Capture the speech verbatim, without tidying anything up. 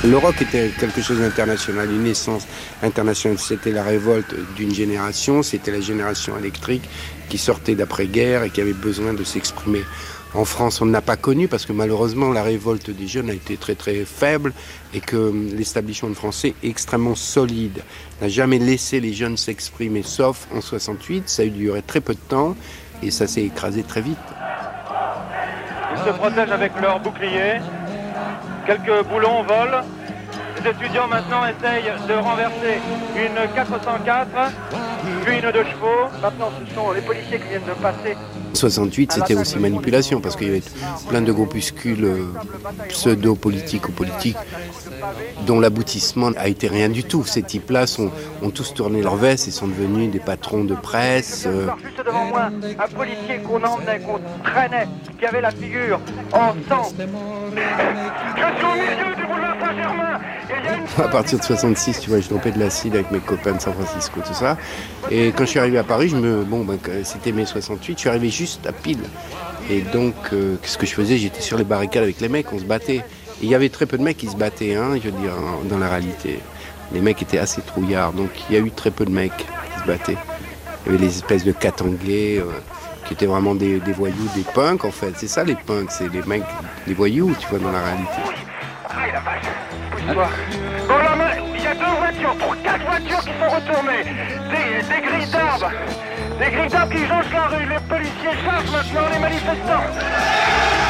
Le rock était quelque chose d'international, une essence internationale. C'était la révolte d'une génération, c'était la génération électrique qui sortait d'après-guerre et qui avait besoin de s'exprimer. En France, on ne l'a pas connu parce que malheureusement, la révolte des jeunes a été très très faible et que l'establishment français est extrêmement solide. N'a jamais laissé les jeunes s'exprimer, sauf en soixante-huit. Ça a duré très peu de temps et ça s'est écrasé très vite. Ils se protègent avec leurs boucliers. Quelques boulons volent. Les étudiants maintenant essayent de renverser une quatre cent quatre, puis une de chevaux. Maintenant, ce sont les policiers qui viennent de passer. soixante-huit, c'était aussi manipulation parce qu'il y avait plein de groupuscules pseudo-politiques ou politiques dont l'aboutissement a été rien du tout. Ces types-là sont, ont tous tourné leur veste et sont devenus des patrons de presse. Juste devant moi, un policier qu'on emmenait, qu'on traînait, qui avait la figure en sang. Je suis au milieu du boulevard Saint-Germain. À partir de soixante-six, tu vois, je dopais de l'acide avec mes copains de San Francisco, tout ça. Et quand je suis arrivé à Paris, je me, bon, ben, c'était mai soixante-huit, je suis arrivé juste à pile. Et donc, euh, qu'est-ce que je faisais? J'étais sur les barricades avec les mecs, on se battait. Et il y avait très peu de mecs qui se battaient, hein, je veux dire, dans la réalité. Les mecs étaient assez trouillards, donc il y a eu très peu de mecs qui se battaient. Il y avait les espèces de catangués, euh, qui étaient vraiment des, des voyous, des punks en fait. C'est ça les punks, c'est les mecs, les voyous, tu vois, dans la réalité. Aïe la vache. Bon là, il y a deux voitures, trois, quatre voitures qui sont retournées. Des, des grilles d'arbres. Des grilles d'arbres qui jonchent la rue. Les policiers chargent maintenant les manifestants.